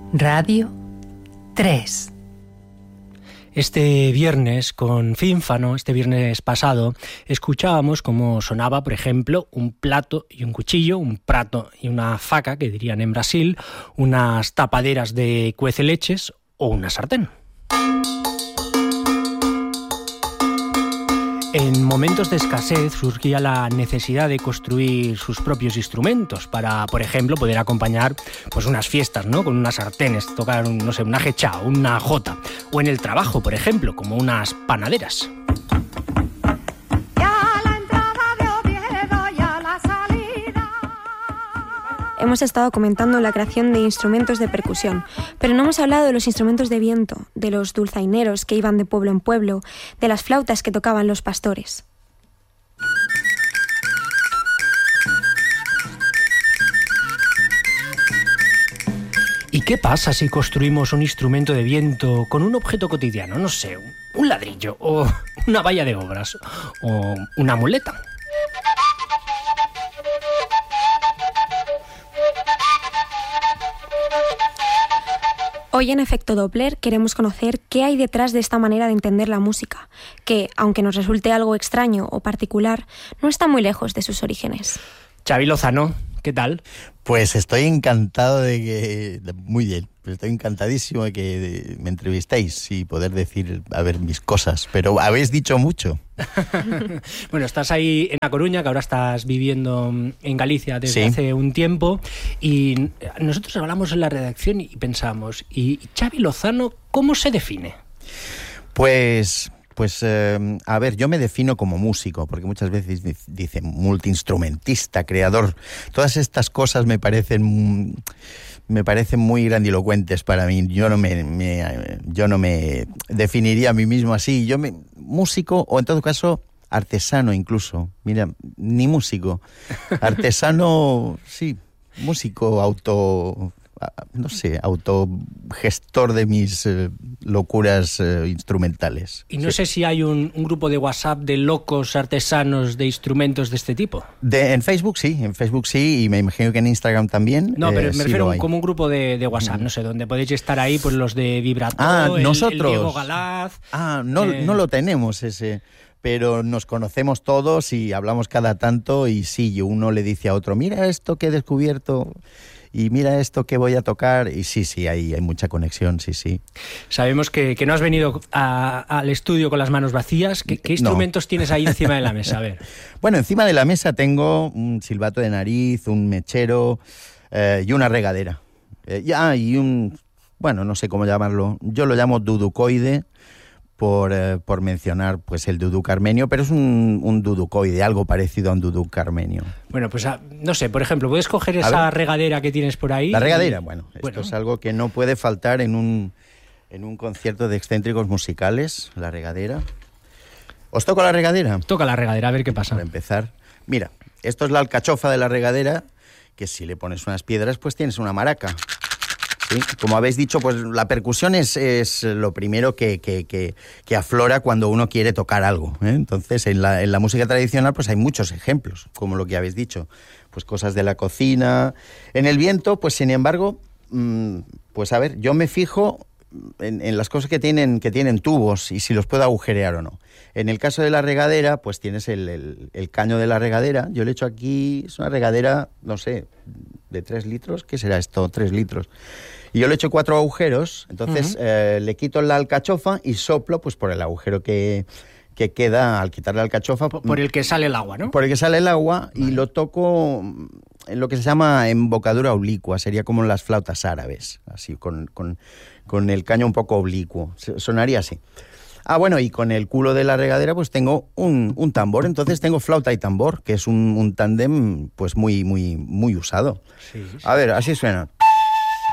Radio 3. Este viernes, con Fínfano, este viernes pasado, escuchábamos cómo sonaba, por ejemplo, un plato y un cuchillo, un prato y una faca, que dirían en Brasil, unas tapaderas de cueceleches o una sartén. En momentos de escasez surgía la necesidad de construir sus propios instrumentos para, por ejemplo, poder acompañar pues unas fiestas, ¿no? Con unas sartenes, tocar, no sé, una jechá, una jota, o en el trabajo, por ejemplo, como unas panaderas. Hemos estado comentando la creación de instrumentos de percusión, pero no hemos hablado de los instrumentos de viento, de los dulzaineros que iban de pueblo en pueblo, de las flautas que tocaban los pastores. ¿Y qué pasa si construimos un instrumento de viento con un objeto cotidiano? No sé, un ladrillo, o una valla de obras, o una muleta. Hoy en Efecto Doppler queremos conocer qué hay detrás de esta manera de entender la música, que, aunque nos resulte algo extraño o particular, no está muy lejos de sus orígenes. Xavi Lozano, ¿qué tal? Pues estoy encantado muy bien, estoy encantadísimo de que me entrevistéis y poder decir, a ver, mis cosas, pero habéis dicho mucho. Bueno, estás ahí en A Coruña, que ahora estás viviendo en Galicia desde hace un tiempo, y nosotros hablamos en la redacción y pensamos, ¿y Xavi Lozano cómo se define? Pues a ver, yo me defino como músico, porque muchas veces dicen multiinstrumentista, creador. Todas estas cosas me parecen muy grandilocuentes para mí. Yo no me definiría a mí mismo así. Músico, o en todo caso artesano incluso. Mira, ni músico. Artesano, sí. Músico autogestor de mis locuras instrumentales. Y no sé si hay un grupo de WhatsApp de locos artesanos de instrumentos de este tipo. En Facebook sí, y me imagino que en Instagram también. No, pero me refiero como un grupo de WhatsApp, no sé, donde podéis estar ahí, pues los de Vibrato, nosotros. El Diego Galaz. No lo tenemos ese, pero nos conocemos todos y hablamos cada tanto, y sí, uno le dice a otro, mira esto que he descubierto, y mira esto que voy a tocar, y sí, hay mucha conexión, sí. Sabemos que no has venido al estudio con las manos vacías. ¿Qué instrumentos tienes ahí encima de la mesa? A ver. Bueno, encima de la mesa tengo un silbato de nariz, un mechero y una regadera. Y bueno, no sé cómo llamarlo, yo lo llamo duducoide, por mencionar pues el duduk armenio, pero es un duducoide, algo parecido a un duduk armenio. Bueno, pues no sé, por ejemplo, ¿puedes coger esa regadera que tienes por ahí? La regadera, bueno, esto es algo que no puede faltar en un concierto de excéntricos musicales, la regadera. ¿Os toco la regadera? Toca la regadera, a ver qué pasa. Para empezar, mira, esto es la alcachofa de la regadera, que si le pones unas piedras, pues tienes una maraca. Sí, como habéis dicho, pues la percusión es lo primero que aflora cuando uno quiere tocar algo, ¿eh? Entonces, en la música tradicional pues hay muchos ejemplos, como lo que habéis dicho, pues cosas de la cocina. En el viento, pues sin embargo, pues a ver, yo me fijo en las cosas que tienen tubos y si los puedo agujerear o no. En el caso de la regadera, pues tienes el caño de la regadera. Yo le echo aquí, es una regadera, no sé, de 3 litros. ¿Qué será esto? 3 litros. Y yo le echo 4 agujeros, entonces le quito la alcachofa y soplo pues por el agujero que queda al quitar la alcachofa. Por el que sale el agua, ¿no? Por el que sale el agua, vale. Y lo toco en lo que se llama embocadura oblicua, sería como las flautas árabes, así con el caño un poco oblicuo, sonaría así. Bueno, y con el culo de la regadera pues tengo un tambor, entonces tengo flauta y tambor, que es un tándem pues muy, muy, muy usado. Sí. A ver, así suena.